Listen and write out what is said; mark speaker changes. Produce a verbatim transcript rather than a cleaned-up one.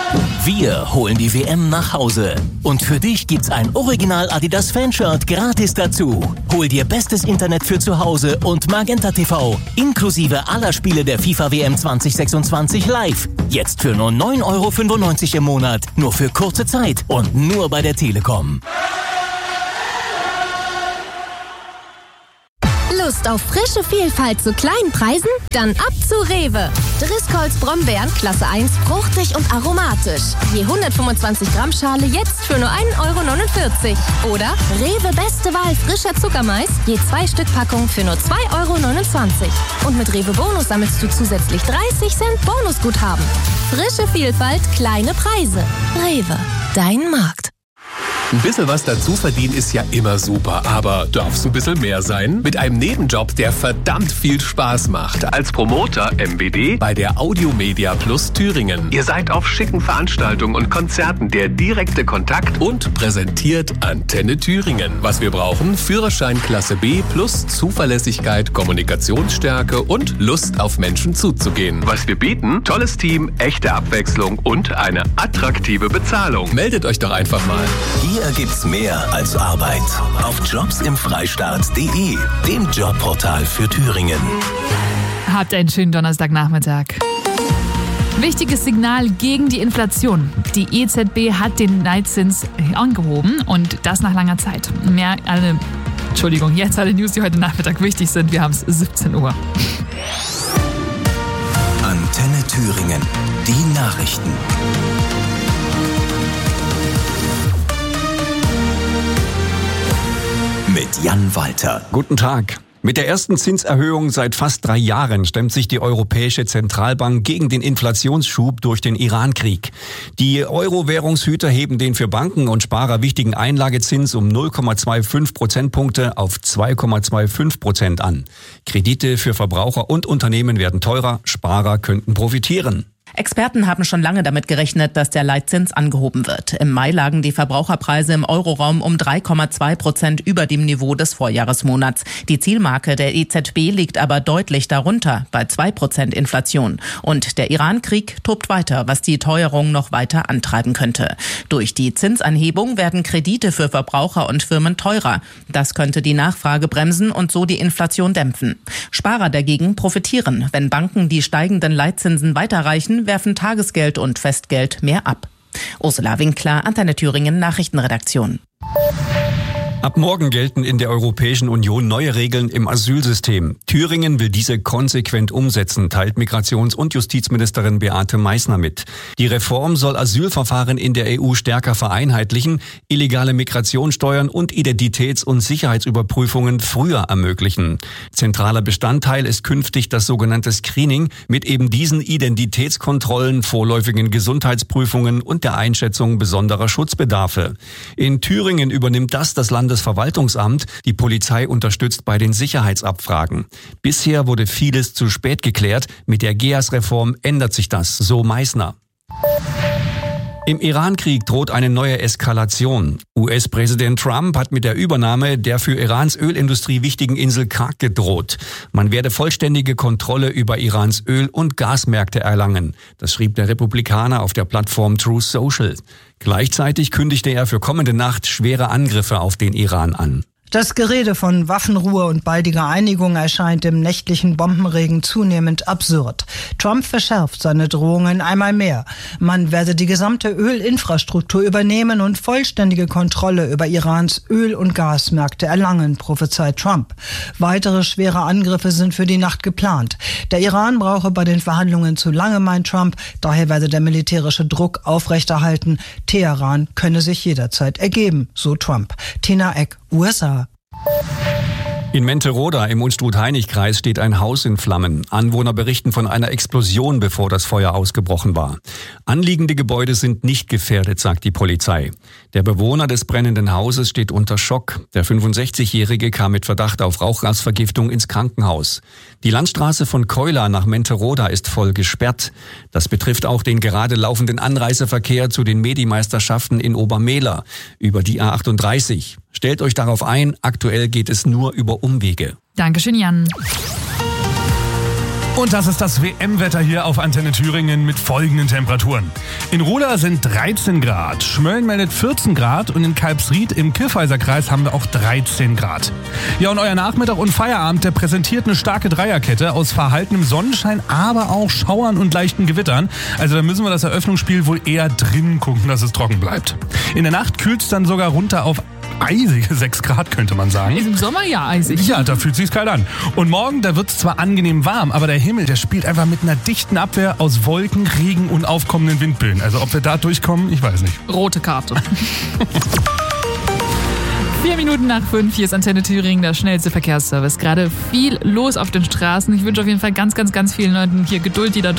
Speaker 1: Wir holen die W M nach Hause. Und für dich gibt's ein Original Adidas Fanshirt gratis dazu. Hol dir bestes Internet für zu Hause und Magenta T V inklusive aller Spiele der FIFA W M zwanzig sechsundzwanzig live. Jetzt für nur neun Euro fünfundneunzig im Monat. Nur für kurze Zeit und nur bei der Telekom.
Speaker 2: Lust auf frische Vielfalt zu kleinen Preisen? Dann ab zu Rewe. Driscolls Brombeeren Klasse eins, fruchtig und aromatisch. Je hundertfünfundzwanzig Gramm Schale jetzt für nur ein Euro neunundvierzig. Oder Rewe Beste Wahl frischer Zuckermais, je zwei Stück Packung für nur zwei Euro neunundzwanzig. Und mit Rewe Bonus sammelst du zusätzlich dreißig Cent Bonusguthaben. Frische Vielfalt, kleine Preise. Rewe, dein Markt.
Speaker 3: Ein bisschen was dazu verdienen ist ja immer super, aber darf's ein bisschen mehr sein? Mit einem Nebenjob, der verdammt viel Spaß macht. Als Promoter M B D bei der Audiomedia Plus Thüringen. Ihr seid auf schicken Veranstaltungen und Konzerten der direkte Kontakt und präsentiert Antenne Thüringen. Was wir brauchen? Führerschein Klasse B plus Zuverlässigkeit, Kommunikationsstärke und Lust auf Menschen zuzugehen. Was wir bieten? Tolles Team, echte Abwechslung und eine attraktive Bezahlung. Meldet euch doch einfach mal.
Speaker 1: Hier gibt's mehr als Arbeit. Auf jobs im freistaat punkt de, dem Jobportal für Thüringen.
Speaker 4: Habt einen schönen Donnerstagnachmittag. Wichtiges Signal gegen die Inflation. Die E Z B hat den Leitzins angehoben und das nach langer Zeit. Mehr alle, Entschuldigung, jetzt alle News, die heute Nachmittag wichtig sind. Wir haben es siebzehn Uhr.
Speaker 1: Antenne Thüringen. Die Nachrichten. Mit Jan Walter.
Speaker 5: Guten Tag. Mit der ersten Zinserhöhung seit fast drei Jahren stemmt sich die Europäische Zentralbank gegen den Inflationsschub durch den Iran-Krieg. Die Euro-Währungshüter heben den für Banken und Sparer wichtigen Einlagezins um null Komma fünfundzwanzig Prozentpunkte auf zwei Komma fünfundzwanzig Prozent an. Kredite für Verbraucher und Unternehmen werden teurer, Sparer könnten profitieren.
Speaker 6: Experten haben schon lange damit gerechnet, dass der Leitzins angehoben wird. Im Mai lagen die Verbraucherpreise im Euroraum um drei Komma zwei Prozent über dem Niveau des Vorjahresmonats. Die Zielmarke der E Z B liegt aber deutlich darunter, bei zwei Prozent Inflation. Und der Iran-Krieg tobt weiter, was die Teuerung noch weiter antreiben könnte. Durch die Zinsanhebung werden Kredite für Verbraucher und Firmen teurer. Das könnte die Nachfrage bremsen und so die Inflation dämpfen. Sparer dagegen profitieren. Wenn Banken die steigenden Leitzinsen weiterreichen, werfen Tagesgeld und Festgeld mehr ab. Ursula Winkler, Antenne Thüringen Nachrichtenredaktion.
Speaker 5: Ab morgen gelten in der Europäischen Union neue Regeln im Asylsystem. Thüringen will diese konsequent umsetzen, teilt Migrations- und Justizministerin Beate Meißner mit. Die Reform soll Asylverfahren in der E U stärker vereinheitlichen, illegale Migration steuern und Identitäts- und Sicherheitsüberprüfungen früher ermöglichen. Zentraler Bestandteil ist künftig das sogenannte Screening mit eben diesen Identitätskontrollen, vorläufigen Gesundheitsprüfungen und der Einschätzung besonderer Schutzbedarfe. In Thüringen übernimmt das das Landes Verwaltungsamt. Die Polizei unterstützt bei den Sicherheitsabfragen. Bisher wurde vieles zu spät geklärt. Mit der G E A S-Reform ändert sich das, so Meißner. Im Iran-Krieg droht eine neue Eskalation. U S-Präsident Trump hat mit der Übernahme der für Irans Ölindustrie wichtigen Insel Karg gedroht. Man werde vollständige Kontrolle über Irans Öl- und Gasmärkte erlangen. Das schrieb der Republikaner auf der Plattform Truth Social. Gleichzeitig kündigte er für kommende Nacht schwere Angriffe auf den Iran an.
Speaker 7: Das Gerede von Waffenruhe und baldiger Einigung erscheint im nächtlichen Bombenregen zunehmend absurd. Trump verschärft seine Drohungen einmal mehr. Man werde die gesamte Ölinfrastruktur übernehmen und vollständige Kontrolle über Irans Öl- und Gasmärkte erlangen, prophezeit Trump. Weitere schwere Angriffe sind für die Nacht geplant. Der Iran brauche bei den Verhandlungen zu lange, meint Trump. Daher werde der militärische Druck aufrechterhalten. Teheran könne sich jederzeit ergeben, so Trump. Tina Eck, U S A.
Speaker 5: In Menteroda im Unstrut-Hainich-Kreis steht ein Haus in Flammen. Anwohner berichten von einer Explosion, bevor das Feuer ausgebrochen war. Anliegende Gebäude sind nicht gefährdet, sagt die Polizei. Der Bewohner des brennenden Hauses steht unter Schock. Der fünfundsechzigjährige kam mit Verdacht auf Rauchgasvergiftung ins Krankenhaus. Die Landstraße von Keula nach Menteroda ist voll gesperrt. Das betrifft auch den gerade laufenden Anreiseverkehr zu den Medi-Meisterschaften in Obermehler über die A achtunddreißig. Stellt euch darauf ein, aktuell geht es nur über Umwege.
Speaker 4: Dankeschön, Jan.
Speaker 8: Und das ist das W M-Wetter hier auf Antenne Thüringen mit folgenden Temperaturen. In Ruda sind dreizehn Grad, Schmölln meldet vierzehn Grad und in Kalbsried im Kirchweiser Kreis haben wir auch dreizehn Grad. Ja, und euer Nachmittag und Feierabend, der präsentiert eine starke Dreierkette aus verhaltenem Sonnenschein, aber auch Schauern und leichten Gewittern. Also da müssen wir das Eröffnungsspiel wohl eher drin gucken, dass es trocken bleibt. In der Nacht kühlt es dann sogar runter auf eisige sechs Grad, könnte man sagen.
Speaker 4: Ist im Sommer ja eisig.
Speaker 8: Ja, da fühlt sich's kalt an. Und morgen, da wird's zwar angenehm warm, aber der Himmel, der spielt einfach mit einer dichten Abwehr aus Wolken, Regen und aufkommenden Windböen. Also ob wir da durchkommen, ich weiß nicht.
Speaker 4: Rote Karte. Vier Minuten nach fünf, hier ist Antenne Thüringen, der schnellste Verkehrsservice. Gerade viel los auf den Straßen. Ich wünsche auf jeden Fall ganz, ganz, ganz vielen Leuten hier Geduld, die da